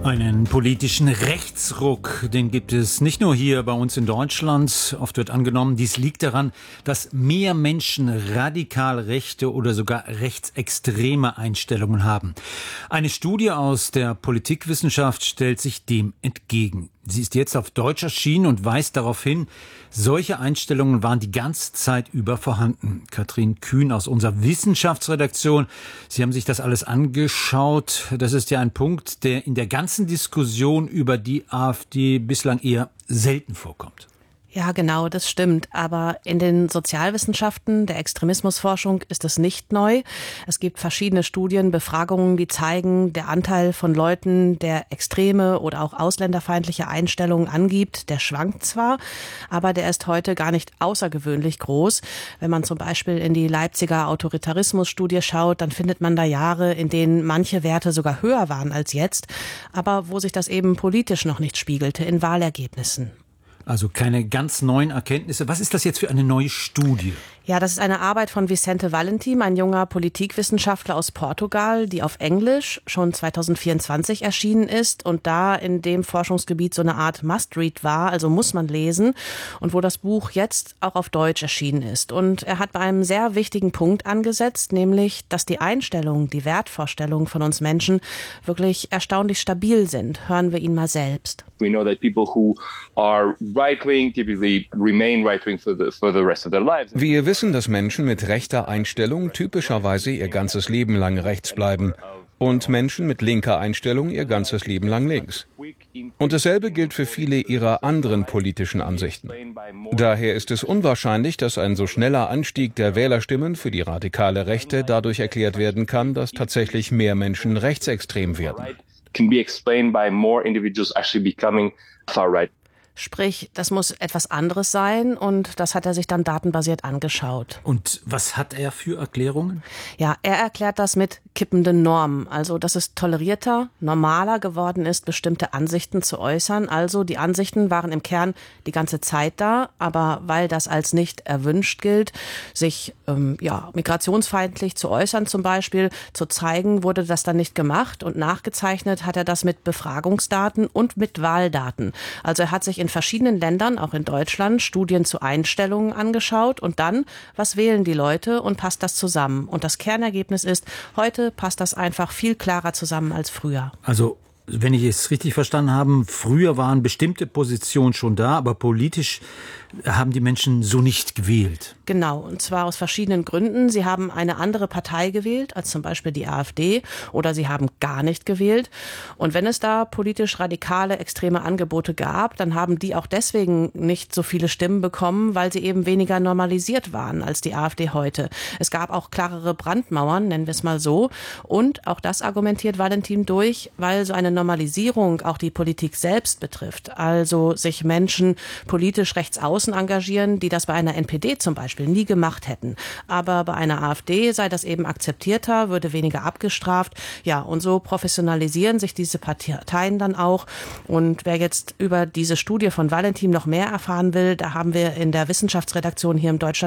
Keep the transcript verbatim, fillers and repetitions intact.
Einen politischen Rechtsruck, den gibt es nicht nur hier bei uns in Deutschland. Oft wird angenommen, dies liegt daran, dass mehr Menschen radikal rechte oder sogar rechtsextreme Einstellungen haben. Eine Studie aus der Politikwissenschaft stellt sich dem entgegen. Sie ist jetzt auf Deutsch erschienen und weist darauf hin, solche Einstellungen waren die ganze Zeit über vorhanden. Katrin Kühn aus unserer Wissenschaftsredaktion. Sie haben sich das alles angeschaut. Das ist ja ein Punkt, der in der ganzen Diskussion über die AfD bislang eher selten vorkommt. Ja, genau, das stimmt. Aber in den Sozialwissenschaften, der Extremismusforschung ist es nicht neu. Es gibt verschiedene Studien, Befragungen, die zeigen, der Anteil von Leuten, der extreme oder auch ausländerfeindliche Einstellungen angibt, der schwankt zwar, aber der ist heute gar nicht außergewöhnlich groß. Wenn man zum Beispiel in die Leipziger Autoritarismusstudie schaut, dann findet man da Jahre, in denen manche Werte sogar höher waren als jetzt, aber wo sich das eben politisch noch nicht spiegelte in Wahlergebnissen. Also keine ganz neuen Erkenntnisse. Was ist das jetzt für eine neue Studie? Ja, das ist eine Arbeit von Vicente Valentim, ein junger Politikwissenschaftler aus Portugal, die auf Englisch schon zweitausendvierundzwanzig erschienen ist und da in dem Forschungsgebiet so eine Art Must-Read war, also muss man lesen, und wo das Buch jetzt auch auf Deutsch erschienen ist. Und er hat bei einem sehr wichtigen Punkt angesetzt, nämlich, dass die Einstellungen, die Wertvorstellungen von uns Menschen wirklich erstaunlich stabil sind. Hören wir ihn mal selbst. We know that people who are right-wing typically remain right-wing for the, for the rest of their lives. Wir wissen, dass Menschen mit rechter Einstellung typischerweise ihr ganzes Leben lang rechts bleiben und Menschen mit linker Einstellung ihr ganzes Leben lang links. Und dasselbe gilt für viele ihrer anderen politischen Ansichten. Daher ist es unwahrscheinlich, dass ein so schneller Anstieg der Wählerstimmen für die radikale Rechte dadurch erklärt werden kann, dass tatsächlich mehr Menschen rechtsextrem werden. Can be explained by more individuals actually becoming far right. Sprich, das muss etwas anderes sein und das hat er sich dann datenbasiert angeschaut. Und was hat er für Erklärungen? Ja, er erklärt das mit kippenden Normen, also dass es tolerierter, normaler geworden ist, bestimmte Ansichten zu äußern. Also die Ansichten waren im Kern die ganze Zeit da, aber weil das als nicht erwünscht gilt, sich ähm, ja migrationsfeindlich zu äußern zum Beispiel, zu zeigen, wurde das dann nicht gemacht und nachgezeichnet hat er das mit Befragungsdaten und mit Wahldaten. Also er hat sich in in verschiedenen Ländern, auch in Deutschland, Studien zu Einstellungen angeschaut und dann, was wählen die Leute und passt das zusammen? Und das Kernergebnis ist, heute passt das einfach viel klarer zusammen als früher. Also, wenn ich es richtig verstanden habe, früher waren bestimmte Positionen schon da, aber politisch haben die Menschen so nicht gewählt. Genau, und zwar aus verschiedenen Gründen. Sie haben eine andere Partei gewählt, als zum Beispiel die AfD, oder sie haben gar nicht gewählt. Und wenn es da politisch radikale, extreme Angebote gab, dann haben die auch deswegen nicht so viele Stimmen bekommen, weil sie eben weniger normalisiert waren als die AfD heute. Es gab auch klarere Brandmauern, nennen wir es mal so. Und auch das argumentiert Valentin durch, weil so eine Normalisierung auch die Politik selbst betrifft. Also sich Menschen politisch rechts außen engagieren, die das bei einer N P D zum Beispiel nie gemacht hätten. Aber bei einer AfD sei das eben akzeptierter, würde weniger abgestraft. Ja, und so professionalisieren sich diese Parteien dann auch. Und wer jetzt über diese Studie von Valentin noch mehr erfahren will, da haben wir in der Wissenschaftsredaktion hier im Deutschland